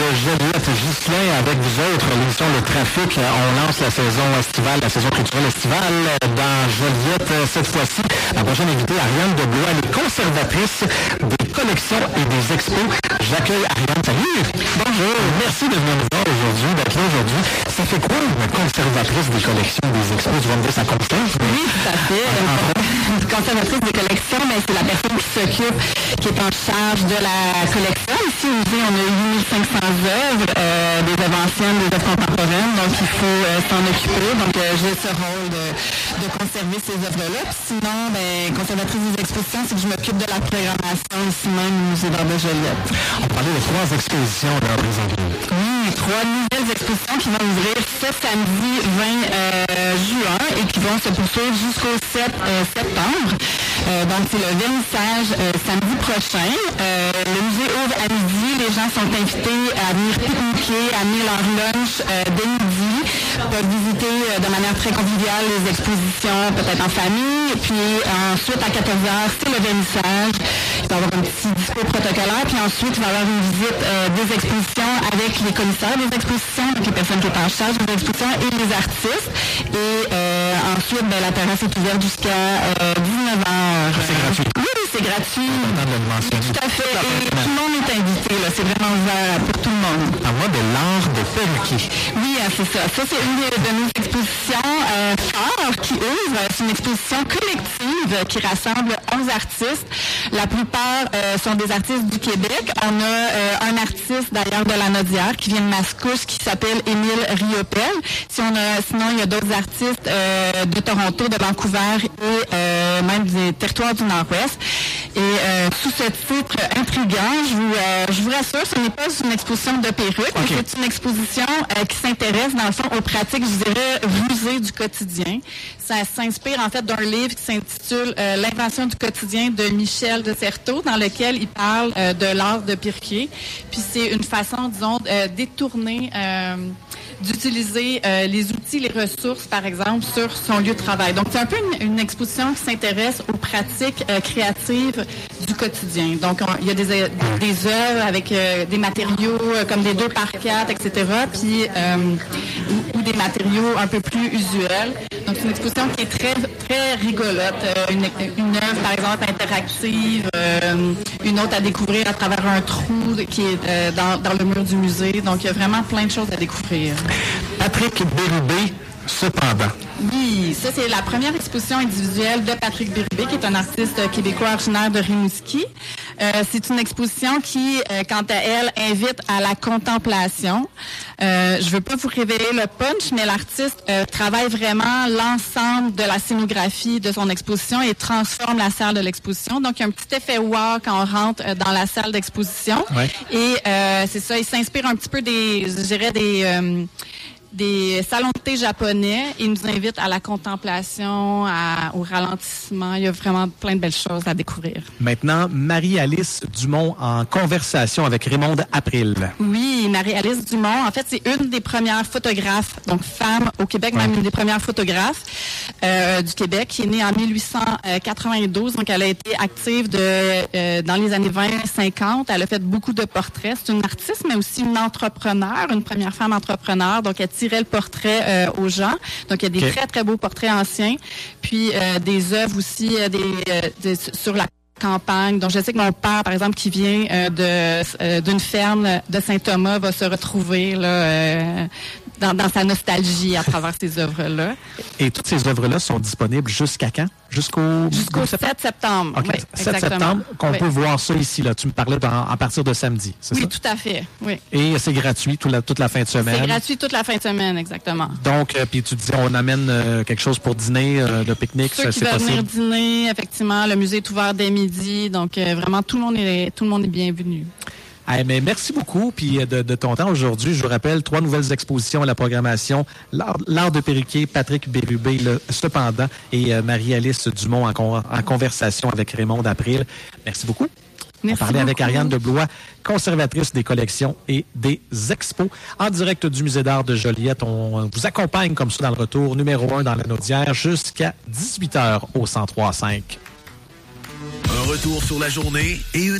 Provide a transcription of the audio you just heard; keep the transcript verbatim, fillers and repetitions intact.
de Joliette. Ghislain, avec vous autres, l'émission Le Trafic, on lance la saison estivale, la saison culturelle estivale dans Joliette cette fois-ci. La prochaine invitée, Ariane Deblois, elle est conservatrice des collections et des expos. J'accueille Ariane. Salut! Bonjour! Merci de venir nous voir aujourd'hui, d'être là aujourd'hui. Ça fait quoi une conservatrice des collections et des expos? Tu vas me dire ça constate? Oui, tout à fait. Une conservatrice des collections, mais c'est la personne qui s'occupe, qui est en charge de la collection. Ici, au musée, on a huit mille cinq cents œuvres, euh, des œuvres anciennes, des œuvres contemporaines, donc il faut euh, s'en occuper. Donc, euh, j'ai ce rôle de, de conserver ces œuvres-là. Puis sinon, ben, conservatrice des expositions, c'est que je m'occupe de la programmation ici même au musée d'art de Joliette. On parlait de trois expositions là, présentement. Oui, trois nouvelles expositions qui vont ouvrir ce samedi vingt juin et qui vont se poursuivre jusqu'au sept septembre. Euh, donc, c'est le vernissage euh, samedi prochain. Euh, le musée ouvre à midi. Les gens sont invités à venir pique-niquer, à amener leur lunch euh, dès midi, peuvent visiter euh, de manière très conviviale les expositions, peut-être en famille. Puis ensuite, à quatorze heures, c'est le vernissage. Il va y avoir un petit discours protocolaire. Puis ensuite, il va y avoir une visite euh, des expositions avec les commissaires des expositions, donc les personnes qui sont en charge des expositions et les artistes. Et euh, ensuite, ben, la terrasse est ouverte jusqu'à euh, dix-neuf heures. C'est gratuit. Oui, c'est gratuit. C'est tout à fait. Et tout le monde est invité. Là. C'est vraiment ouvert pour tout le monde. Parle-moi de l'art de perruquier. Oui, hein, c'est ça. Ça, c'est une de, de nos expositions euh, phares qui ouvre. C'est une exposition collective qui rassemble onze artistes. La plupart euh, sont des artistes du Québec. On a euh, un artiste, d'ailleurs, de la Naudière qui vient de Mascouche qui s'appelle Émile Riopel. Si on a, sinon, il y a d'autres artistes euh, de Toronto, de Vancouver et euh, même des territoires du Nord-Ouest. Et euh, sous ce titre intriguant, je vous, euh, je vous rassure, ce n'est pas une exposition de perruques, okay. C'est une exposition euh, qui s'intéresse, dans le fond, aux pratiques, je dirais, rusées du quotidien. Ça s'inspire, en fait, d'un livre qui s'intitule euh, « L'invention du quotidien » de Michel de Certeau, dans lequel il parle euh, de l'art de perruquier. Puis c'est une façon, disons, euh, détournée euh, d'utiliser euh, les outils, les ressources, par exemple, sur son lieu de travail. Donc, c'est un peu une, une exposition qui s'intéresse aux pratiques euh, créatives du quotidien. Donc, on, il y a des, des œuvres avec euh, des matériaux euh, comme des deux par quatre, et cetera, puis euh, ou, ou des matériaux un peu plus usuels. Donc, c'est une exposition qui est très, très rigolote. Euh, une, une œuvre, par exemple, interactive, euh, une autre à découvrir à travers un trou qui est euh, dans, dans le mur du musée. Donc, il y a vraiment plein de choses à découvrir. Patrick Bérubé, cependant. Oui, ça, c'est la première exposition individuelle de Patrick Bérubé, qui est un artiste québécois originaire de Rimouski. Euh, c'est une exposition qui, euh, quant à elle, invite à la contemplation. Euh, je veux pas vous révéler le punch, mais l'artiste euh, travaille vraiment l'ensemble de la scénographie de son exposition et transforme la salle de l'exposition. Donc, il y a un petit effet wow quand on rentre euh, dans la salle d'exposition. Ouais. Et euh, c'est ça, il s'inspire un petit peu des, je dirais, des... Euh, des salons de thé japonais. Il nous invite à la contemplation, à, au ralentissement. Il y a vraiment plein de belles choses à découvrir. Maintenant, Marie-Alice Dumont en conversation avec Raymond April. Oui, Marie-Alice Dumont, en fait, c'est une des premières photographes, donc femme au Québec, ouais. Même une des premières photographes euh, du Québec, qui est née en mille huit cent quatre-vingt-douze. Donc, elle a été active de euh, dans les années vingt cinquante. Elle a fait beaucoup de portraits. C'est une artiste, mais aussi une entrepreneur, une première femme entrepreneur. Donc, elle tirait le portrait euh, aux gens. Donc, il y a des okay. très, très beaux portraits anciens. Puis, euh, des œuvres aussi euh, des, euh, des, sur la campagne. Donc, je sais que mon père, par exemple, qui vient euh, de euh, d'une ferme de Saint-Thomas, va se retrouver là, euh, dans, dans sa nostalgie à travers ces œuvres-là. Et toutes ces œuvres-là sont disponibles jusqu'à quand? Jusqu'au... Jusqu'au sept septembre. OK. Oui, sept septembre, qu'on oui. peut voir ça ici. Là. Tu me parlais dans, à partir de samedi, c'est oui, ça? Oui, tout à fait. Oui. Et c'est gratuit toute la, toute la fin de semaine? C'est gratuit toute la fin de semaine, exactement. Donc, euh, puis tu disais, on amène euh, quelque chose pour dîner, euh, le pique-nique, Ceux ça, qui c'est veulent possible? venir dîner, effectivement, le musée est ouvert dès midi. Donc, euh, vraiment, tout le monde est, tout le monde est bienvenu. Hey, mais merci beaucoup puis de, de ton temps aujourd'hui. Je vous rappelle, trois nouvelles expositions à la programmation. L'art, l'art de perruquier, Patrick Bérubé, le, cependant, et euh, Marie-Alice Dumont en, con, en conversation avec Raymond April. Merci beaucoup. Merci On parlait beaucoup. avec Ariane Deblois, conservatrice des collections et des expos. En direct du Musée d'art de Joliette, on vous accompagne comme ça dans le retour numéro un dans la Naudière jusqu'à dix-huit heures au cent trois virgule cinq. Un retour sur la journée et une